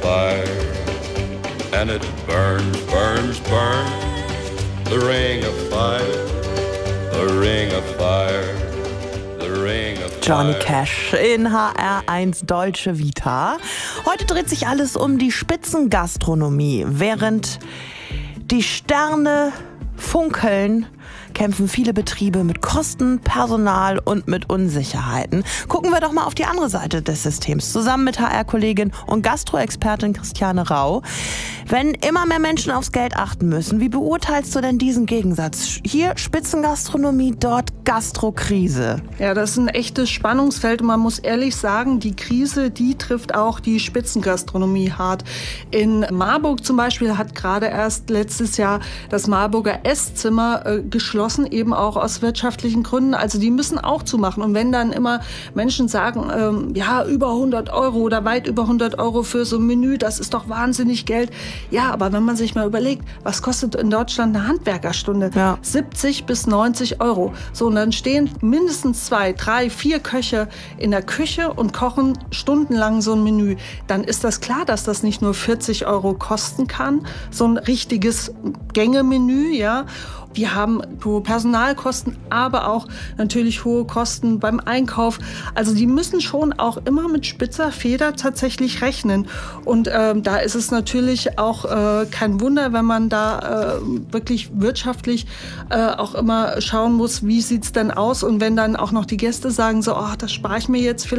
fire, and it burns, burns, burns. The ring of fire, the ring of fire, the ring of fire. Johnny Cash in HR1 Deutsche Vita. Heute dreht sich alles um die Spitzengastronomie. Während die Sterne funkeln, kämpfen viele Betriebe mit Kosten, Personal und mit Unsicherheiten. Gucken wir doch mal auf die andere Seite des Systems. Zusammen mit HR-Kollegin und Gastroexpertin Christiane Rau. Wenn immer mehr Menschen aufs Geld achten müssen, wie beurteilst du denn diesen Gegensatz? Hier Spitzengastronomie, dort Gastrokrise. Ja, das ist ein echtes Spannungsfeld und man muss ehrlich sagen, die Krise, die trifft auch die Spitzengastronomie hart. In Marburg zum Beispiel hat gerade erst letztes Jahr das Marburger Esszimmer geschlossen, eben auch aus wirtschaftlichen Gründen. Also die müssen auch zumachen. Und wenn dann immer Menschen sagen, ja, über 100 Euro oder weit über 100 Euro für so ein Menü, das ist doch wahnsinnig Geld. Ja, aber wenn man sich mal überlegt, was kostet in Deutschland eine Handwerkerstunde? Ja. 70 bis 90 Euro. So, und dann stehen mindestens 2, 3, 4 Köche in der Küche und kochen stundenlang so ein Menü. Dann ist das klar, dass das nicht nur 40 Euro kosten kann, so ein richtiges Gängemenü, ja. Wir haben hohe Personalkosten, aber auch natürlich hohe Kosten beim Einkauf. Also die müssen schon auch immer mit spitzer Feder tatsächlich rechnen. Und da ist es natürlich auch kein Wunder, wenn man da wirklich wirtschaftlich auch immer schauen muss, wie sieht's denn aus? Und wenn dann auch noch die Gäste sagen so, oh, das spare ich mir jetzt vielleicht